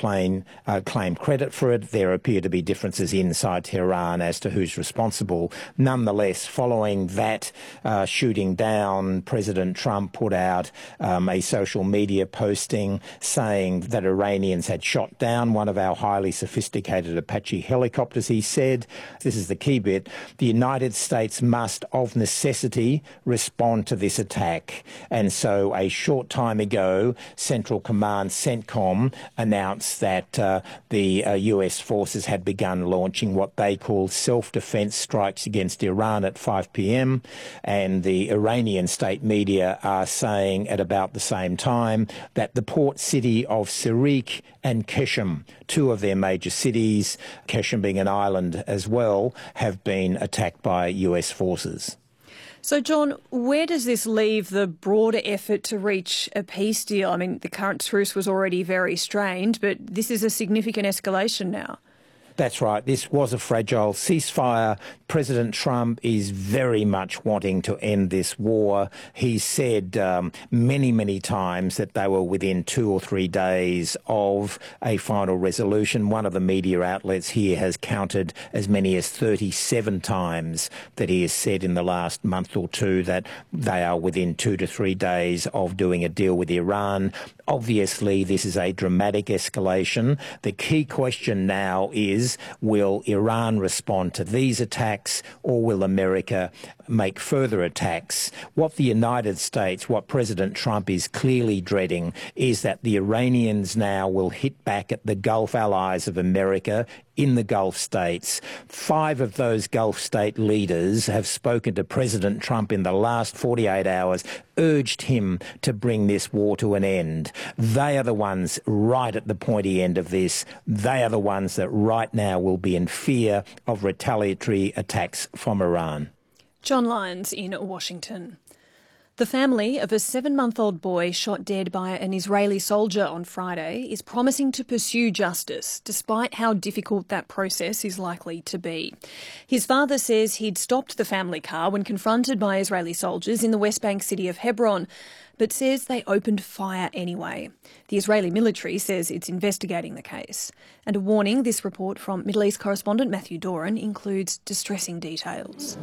claim credit for it. There appear to be differences inside Tehran as to who's responsible. Nonetheless, following that shooting down, President Trump put out a social media posting saying that Iranians had shot down one of our highly sophisticated Apache helicopters. He said, this is the key bit, the United States must, of necessity, respond to this attack. And so a short time ago, Central Command, CENTCOM, announced that the US forces had begun launching what they call self-defense strikes against Iran at 5 p.m. And the Iranian state media are saying at about the same time that the port city of Sirik and Keshem, two of their major cities, Keshem being an island as well, have been attacked by US forces. So, John, where does this leave the broader effort to reach a peace deal? I mean, the current truce was already very strained, but this is a significant escalation now. That's right. This was a fragile ceasefire. President Trump is very much wanting to end this war. He said many, many times that they were within 2 or 3 days of a final resolution. One of the media outlets here has counted as many as 37 times that he has said in the last month or two that they are within 2 to 3 days of doing a deal with Iran. Obviously, this is a dramatic escalation. The key question now is, will Iran respond to these attacks, or will America make further attacks? What the United States, what President Trump is clearly dreading, is that the Iranians now will hit back at the Gulf allies of America in the Gulf states. 5 of those Gulf state leaders have spoken to President Trump in the last 48 hours, urged him to bring this war to an end. They are the ones right at the pointy end of this. They are the ones that right now will be in fear of retaliatory attacks from Iran. John Lyons in Washington. The family of a 7-month-old boy shot dead by an Israeli soldier on Friday is promising to pursue justice, despite how difficult that process is likely to be. His father says he'd stopped the family car when confronted by Israeli soldiers in the West Bank city of Hebron, but says they opened fire anyway. The Israeli military says it's investigating the case. And a warning, this report from Middle East correspondent Matthew Doran includes distressing details.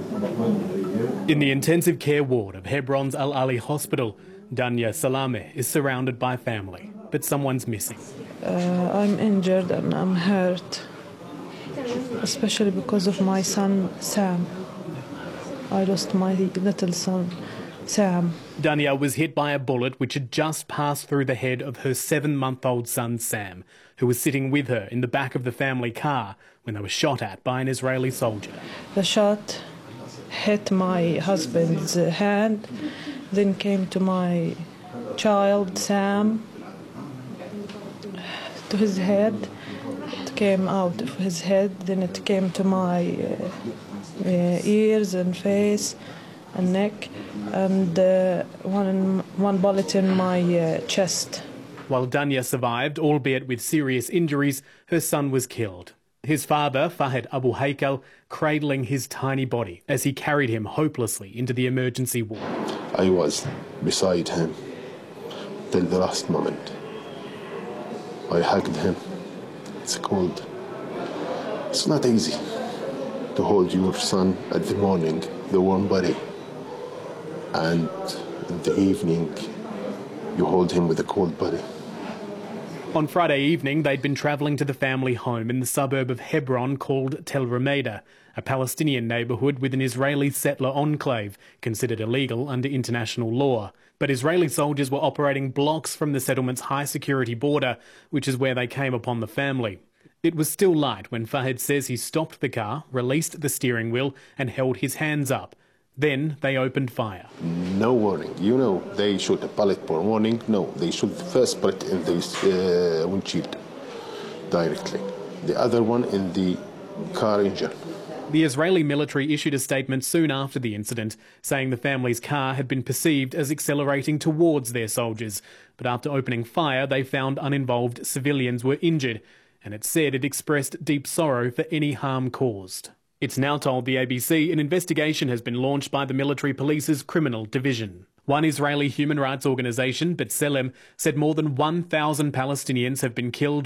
In the intensive care ward of Hebron's Al Ali Hospital, Danya Salameh is surrounded by family, but someone's missing. I'm injured and I'm hurt, especially because of my son, Sam. I lost my little son, Sam. Danya was hit by a bullet which had just passed through the head of her 7-month-old son, Sam, who was sitting with her in the back of the family car when they were shot at by an Israeli soldier. The shot hit my husband's hand, then came to my child, Sam, to his head. It came out of his head, then it came to my ears and face and neck, and one bullet in my chest. While Danya survived, albeit with serious injuries, her son was killed. His father, Fahed Abu Haikal, cradling his tiny body as he carried him hopelessly into the emergency ward. I was beside him till the last moment. I hugged him. It's cold. It's not easy to hold your son at the morning, the warm body, and in the evening you hold him with a cold body. On Friday evening, they'd been travelling to the family home in the suburb of Hebron called Tel Rumeida, a Palestinian neighbourhood with an Israeli settler enclave, considered illegal under international law. But Israeli soldiers were operating blocks from the settlement's high-security border, which is where they came upon the family. It was still light when Fahed says he stopped the car, released the steering wheel and held his hands up. Then they opened fire. No warning. You know, they shoot a bullet for warning. No, they shoot the first bullet in the windshield directly. The other one in the car engine. The Israeli military issued a statement soon after the incident, saying the family's car had been perceived as accelerating towards their soldiers. But after opening fire, they found uninvolved civilians were injured, and it said it expressed deep sorrow for any harm caused. It's now told the ABC an investigation has been launched by the military police's criminal division. One Israeli human rights organisation, B'Tselem, said more than 1,000 Palestinians have been killed